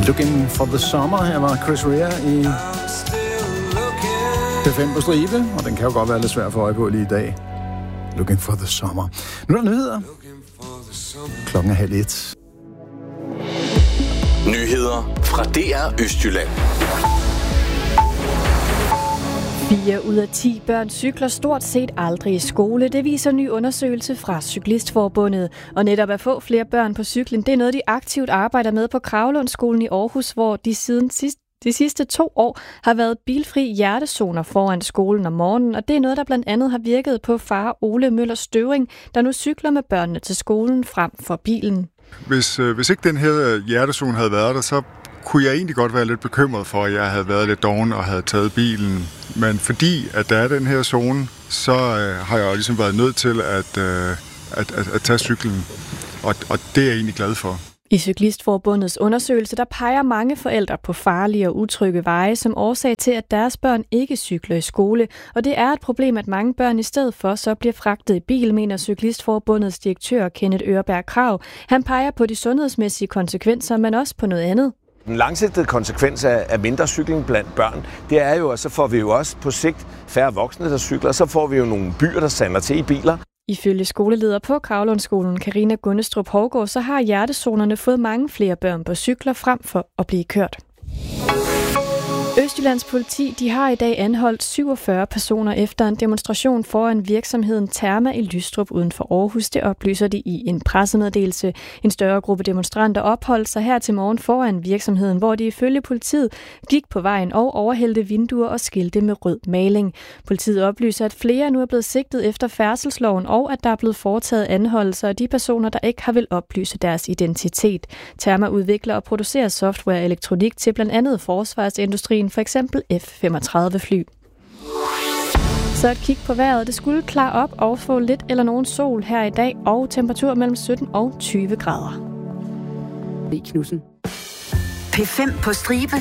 Looking for the Summer. Her var Chris Rea i P5 på stribe, og den kan jo godt være lidt svær at få øje på lige i dag. Looking for the Summer. Nu er der nyheder. Klokken er 12:30. Nyheder fra DR Østjylland. 4 ud af 10 børn cykler stort set aldrig i skole. Det viser en ny undersøgelse fra Cyklistforbundet. Og netop at få flere børn på cyklen, det er noget, de aktivt arbejder med på Kravlundsskolen i Aarhus, hvor de siden de sidste 2 år har været bilfri hjertezoner foran skolen om morgenen. Og det er noget, der blandt andet har virket på far Ole Møller Støvring, der nu cykler med børnene til skolen frem for bilen. Hvis ikke den her hjertezone havde været der, så kunne jeg egentlig godt være lidt bekymret for, at jeg havde været lidt doven og havde taget bilen. Men fordi at der er den her zone, så har jeg jo ligesom været nødt til at tage cyklen. Og det er jeg egentlig glad for. I Cyklistforbundets undersøgelse, der peger mange forældre på farlige og utrygge veje som årsag til, at deres børn ikke cykler i skole. Og det er et problem, at mange børn i stedet for så bliver fragtet i bil, mener Cyklistforbundets direktør Kenneth Øreberg Krag. Han peger på de sundhedsmæssige konsekvenser, men også på noget andet. Den langsigtede konsekvens af mindre cykling blandt børn, det er jo, at så får vi jo også på sigt færre voksne, der cykler, og så får vi jo nogle byer, der sander til i biler. Ifølge skoleleder på Kravlundsskolen, Karina Gunnestrup Hovgaard, så har hjertezonerne fået mange flere børn på cykler frem for at blive kørt. Østjyllands politi de har i dag anholdt 47 personer efter en demonstration foran virksomheden Therma i Lystrup uden for Aarhus. Det oplyser de i en pressemeddelelse. En større gruppe demonstranter opholdt sig her til morgen foran virksomheden, hvor de ifølge politiet gik på vejen og overhældte vinduer og skilte med rød maling. Politiet oplyser, at flere nu er blevet sigtet efter færdselsloven, og at der er blevet foretaget anholdelser af de personer, der ikke har vil oplyse deres identitet. Therma udvikler og producerer software og elektronik til blandt andet forsvarsindustrien, for eksempel F-35 fly. Så et kig på vejret. Det skulle klare op og få lidt eller nogen sol her i dag, og temperatur mellem 17 og 20 grader. P5 på stribe.